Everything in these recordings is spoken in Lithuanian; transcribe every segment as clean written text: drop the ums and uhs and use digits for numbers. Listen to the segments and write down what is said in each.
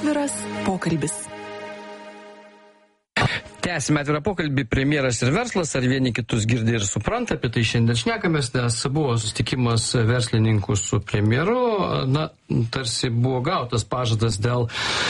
Atviras pokalbis. Tęsime atvirą pokalbį, premjeras ir verslas, ar vieni kitus girdi ir supranta, apie tai šiandien šnekamės, nes buvo susitikimas verslininkų su premjeru, tarsi buvo gautas pažadas dėl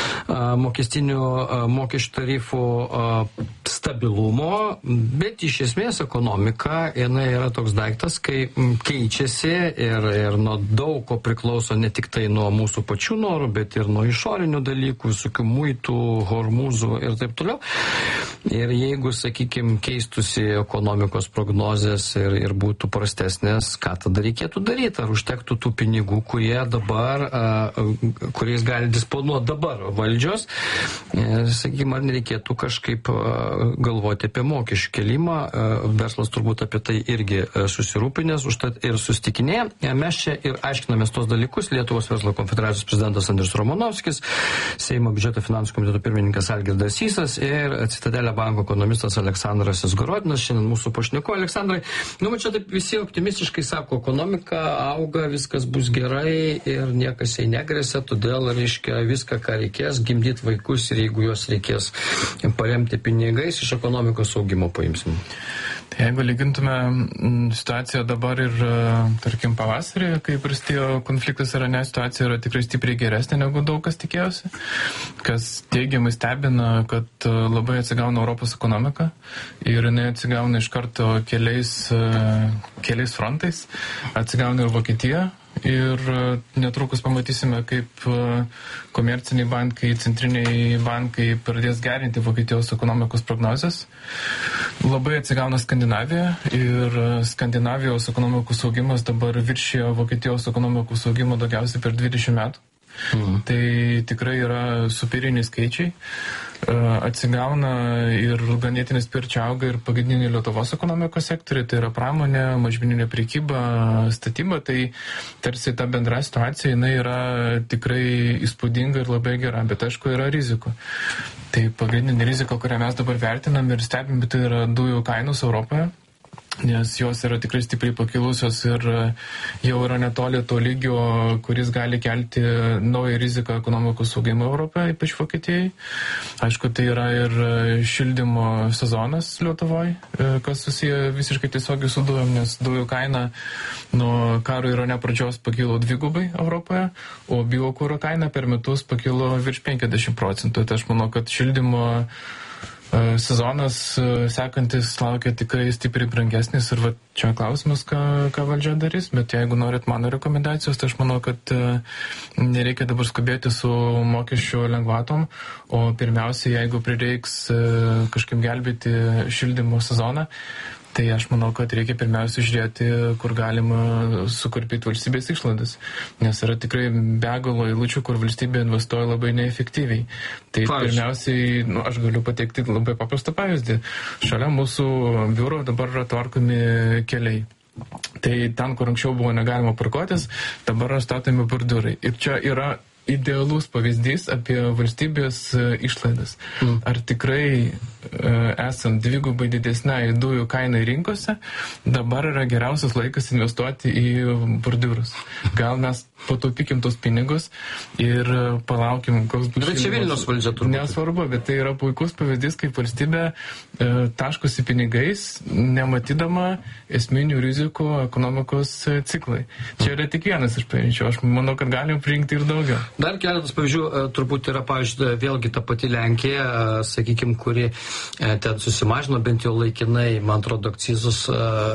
mokesčių tarifų stabilumo, bet iš esmės ekonomika, jinai yra toks daiktas, kai keičiasi ir nuo daug ko priklauso ne tik tai nuo mūsų pačių norų, bet ir nuo išorinių dalykų, visokių muitų, hormūzų ir taip toliau. Ir jeigu, sakykime, keistusi ekonomikos prognozės ir būtų prastesnės, ką tada reikėtų daryti? Ar užtektų tų pinigų, kurie dabar, kuriais gali disponuoti dabar valdžios? Sakykime, ar nereikėtų kažkaip galvoti apie mokesčių kelimą? Verslas turbūt apie tai irgi susirūpinęs, užtat ir susitikinėja. Mes čia ir aiškinamės tos dalykus. Lietuvos verslo konfederacijos prezidentas Andrius Romanovskis, Seimo biudžeto finansų komiteto pirmininkas Algirdas Sysas ir Citadelė banko ekonomistas Aleksandras Izgorodinas. Šiandien mūsų pašneko. Aleksandrai, čia taip visi optimistiškai sako, ekonomika auga, viskas bus gerai ir niekas jai negresia, todėl, reiškia, viską, ką reikės, gimdyti vaikus ir jeigu juos reikės paremti pinigais, iš ekonomikos augimo paimsim. Tai jeigu lygintume situaciją dabar ir, tarkim, pavasarį, kai prasidėjo konfliktas Irane, situacija yra tikrai stipriai geresnė negu daug kas tikėjosi, kas teigiamai stebina, kad labai atsigauna Europos ekonomika ir jinai atsigauna iš karto keliais frontais, atsigauna ir Vokietija. Ir netrukus pamatysime, kaip komerciniai bankai, centriniai bankai pradės gerinti Vokietijos ekonomikos prognozes. Labai atsigauna Skandinavija ir Skandinavijos ekonomikos augimas dabar viršijo Vokietijos ekonomikos augimo daugiausiai per 20 metų. Tai tikrai yra superiniai skaičiai. Atsigauna ir ganėtinai sparčiai auga ir pagrindiniai Lietuvos ekonomikos sektoriai, tai yra pramonė, mažmeninė prekyba, statyba, tai tarsi ta bendra situacija, jinai yra tikrai įspūdinga ir labai gera, bet aišku yra rizikų. Tai pagrindinė rizika, kurią mes dabar vertinam ir stebim, tai yra dujų kainos Europoje, nes jos yra tikrai stipriai pakilusios ir jau yra netoli to lygio, kuris gali kelti naują riziką ekonomikos augimo Europoje, ypač Vokietijai. Aišku, tai yra ir šildymo sezonas Lietuvoje, kas susiję visiškai tiesiogiai su dujom, nes dujų kaina nuo karo Irane pradžios pakilo 2 Europoje, o biokuro kaina per metus pakilo virš 50%. Tai aš manau, kad šildymo sezonas sekantis laukia tikrai stipriai brangesnis ir čia klausimas, ką valdžia darys, bet jeigu norit mano rekomendacijos, tai aš manau, kad nereikia dabar skubėti su mokesčių lengvatom, o pirmiausia, jeigu prireiks kažkaip gelbėti šildymo sezoną, tai aš manau, kad reikia pirmiausia žiūrėti, kur galima sukurpyti valstybės išlaidas, nes yra tikrai begalo eilučių, kur valstybė investuoja labai neefektyviai. Tai pirmiausiai, aš galiu pateikti labai paprastą pavyzdį. Šalia mūsų biuro dabar yra tvarkomi keliai. Tai ten, kur anksčiau buvo negalima parkuotis, dabar yra statomi bordiūrai. Ir čia yra idealus pavyzdys apie valstybės išlaidas. Ar tikrai esant 2 didesnei dujų kainai rinkose, dabar yra geriausias laikas investuoti į bordiūrus. Gal mes pataupykim tos pinigus ir palaukim, koks bus. Bet čia Vilniaus valdžia turbūt. Nesvarbu, bet tai yra puikus pavyzdys, kaip valstybė taškosi pinigais, nematydama esminių rizikų ekonomikos ciklai. Čia yra tik vienas iš pavyzdžių. Aš manau, kad galim priimti ir daugiau. Dar keletas pavyzdžių turbūt yra, pavyzdžiui, vėlgi ta pati Lenkija, sakykime, kuri ten susimažino bent jau laikinai, man atrodo, akcizus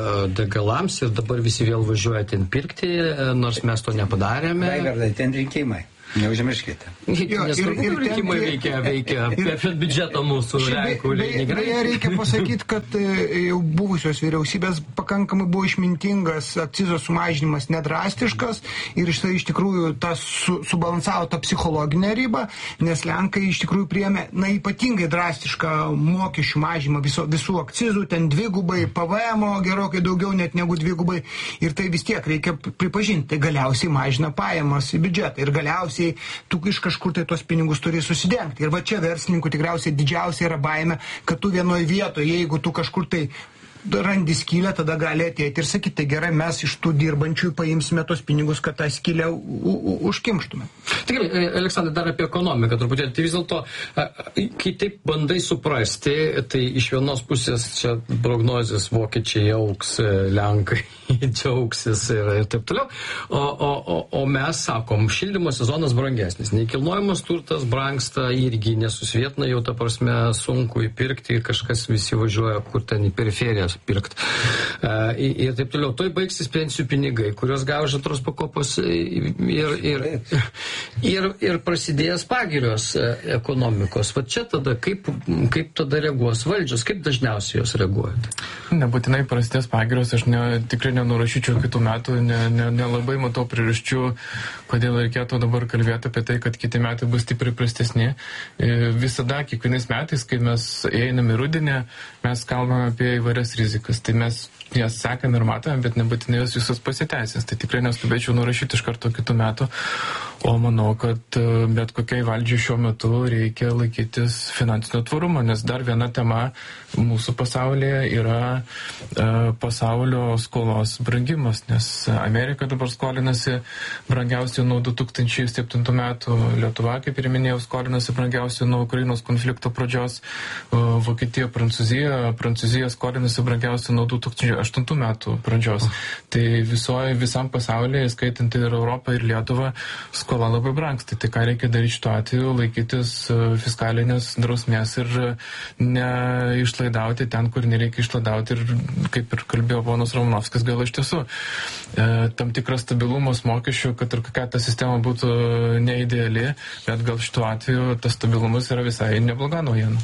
degalams ir dabar visi vėl važiuoja ten pirkti, nors mes to nepadarėme. Raigardai, ten rinkimai. Neužmirškite. Ir rinkimai veikia apie biudžetą mūsų Lenkų. Beje, reikia pasakyti, kad jau buvusios vyriausybės pakankamai buvo išmintingas akcizo sumažinimas nedrastiškas ir iš tikrųjų tas subalansavo tą psichologinę ribą, nes Lenkai iš tikrųjų priėmė ypatingai drastišką mokesčių mažinimą visų akcizų, ten 2 PVM-o, gerokai daugiau net negu 2, ir tai vis tiek reikia pripažinti, tai galiausiai mažina pajamas į biudžetą ir galiausiai tu iš kažkur tai tuos pinigus turi susidengti. Ir va čia verslininkų tikriausiai didžiausia yra baimė, kad tu vienoje vietoje, jeigu tu kažkur tai randi skylę, tada gali ateiti ir sakyti, tai gerai, mes iš tų dirbančių paimsime tos pinigus, kad tą skylę užkimštume. Tikrai, Aleksandrai, dar apie ekonomiką truputėlį. Tai vis dėlto, kai taip bandai suprasti, tai iš vienos pusės čia prognozės vokiečiai augs, lenkai džiaugsis ir taip toliau. O mes sakom, šildymo sezonas brangesnis. Nekilnojamas turtas brangsta irgi nesusvietina, jau ta prasme sunku įpirkti, kažkas visi važiuoja, kur ten į periferijas pirkti. Ir taip toliau. Toj baigsis pensijų pinigai, kurios gavo iš antros pakopos ir prasidėjęs pagirios ekonomikos. Va čia tada, kaip tada reaguos valdžios, kaip dažniausiai jos reaguoja? Nebūtinai prasidės pagirios, aš tikrai nenurašyčiau kitų metų, nelabai matau priežasčių, kodėl reikėtų dabar kalbėti apie tai, kad kiti metai bus stipriai prastesni. Visada, kiekvienais metais, kai mes einame į rudenį, mes kalbame apie įvairias rizikas. Tai mes jas sekame ir matome, bet nebūtinai jos visos pasiteisės. Tai tikrai neskubėčiau nurašyti iš karto kitų metų. O manau, kad bet kokiai valdžiai šiuo metu reikia laikytis finansinio tvarumo, nes dar viena tema mūsų pasaulyje yra pasaulio skolos brangimas, nes Amerika dabar skolinasi brangiausiai nuo 2007 metų, Lietuva, kaip ir minėjau, skolinasi brangiausiai nuo Ukrainos konflikto pradžios, Vokietija, Prancūzija skolinasi brangiausiai nuo 2008 metų pradžios. Tai visam pasaulyje, skaitant ir Europą ir Lietuvą, skola labai brangsta. Tai ką reikia daryti šituo atveju, laikytis fiskalinės drausmės ir neišlaidauti ten, kur nereikia išlaidauti. Ir kaip ir kalbėjo ponas Romanovskis, gal iš tiesų tam tikras stabilumas mokesčių, kad ir kokia ta sistema būtų neideali, bet gal šituo atveju tas stabilumas yra visai nebloga naujiena.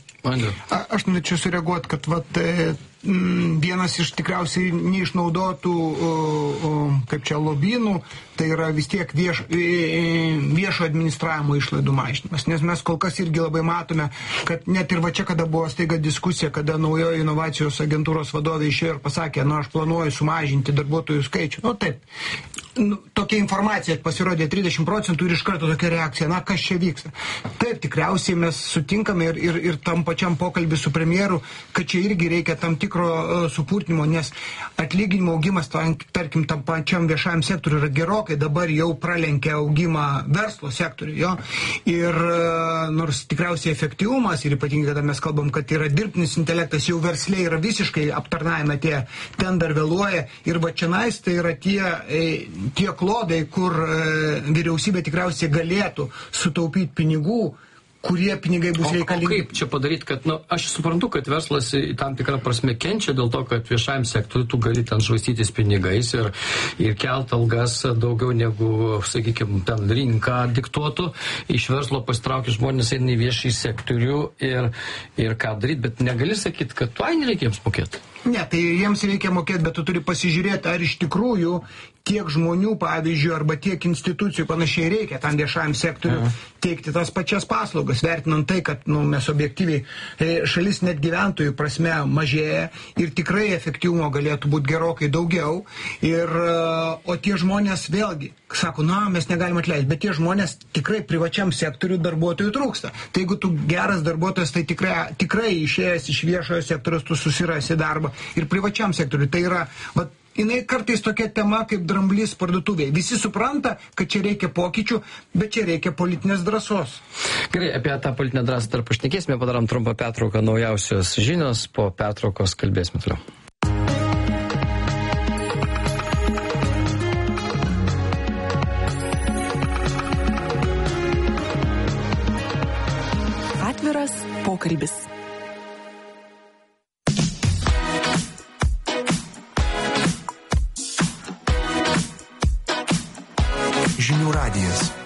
Aš norėčiau sureaguoti, kad vienas iš tikriausiai neišnaudotų, kaip čia, lobynų, tai yra vis tiek viešo administravimo išlaidų mažinimas. Nes mes kol kas irgi labai matome, kad net ir va čia, kada buvo staiga diskusija, kada naujoji inovacijos agentūros vadovė išėjo ir pasakė, aš planuoju sumažinti darbuotojų skaičių. Taip. Tokia informacija pasirodė 30% ir iš karto tokia reakcija, kas čia vyksta. Taip, tikriausiai mes sutinkame ir tam pačiam pokalbį su premjeru, kad čia irgi reikia tam tikro supurtinimo, nes atlyginimo augimas, tarkim, tam pačiam viešajam sektoriui yra gerokai dabar jau pralenkia augimą verslo sektoriui. Ir nors tikriausiai efektyvumas, ir ypatingai, kada mes kalbam, kad yra dirbtinis intelektas, jau versliai yra visiškai aptarnaujama, ten dar vėluoja. Ir va čianais tai yra tie klodai, kur vyriausybė tikriausiai galėtų sutaupyti pinigų, kurie pinigai bus reikalingi. O kaip čia padaryti, kad, aš suprantu, kad verslas tam tikrą prasme kenčia dėl to, kad viešajam sektoriui tu gali ten švaistytis pinigais ir kelt algas daugiau negu, sakykime, ten rinka diktuotų. Iš verslo pasitraukia žmonės eina į viešąjį sektorių ir ką daryti, bet negali sakyti, kad nereikia jiems mokėti. Ne, tai jiems reikia mokėti, bet tu turi pasižiūrėti, ar iš tikrųjų tiek žmonių, pavyzdžiui, arba tiek institucijų panašiai reikia tam viešajam sektoriu teikti tas pačias paslaugas, vertinant tai, kad mes objektyviai šalis net gyventojų prasme mažėja ir tikrai efektyvumo galėtų būti gerokai daugiau. O tie žmonės vėlgi sako, mes negalim atleisti, bet tie žmonės tikrai privačiam sektoriu darbuotojų trūksta. Tai jeigu tu geras darbuotojas, tai tikrai išėjęs iš viešojo sektoriaus tu susirasi darbą ir privačiam sektoriu. Tai yra, jinai kartais tokia tema kaip dramblys parduotuvėje. Visi supranta, kad čia reikia pokyčių, bet čia reikia politinės drąsos. Gerai, apie tą politinę drąsą dar pašnekėsime, padarom trumpą pertrauką, naujausios žinios, po pertraukos kalbėsime toliau. Atviras pokalbis. Žinių radijas.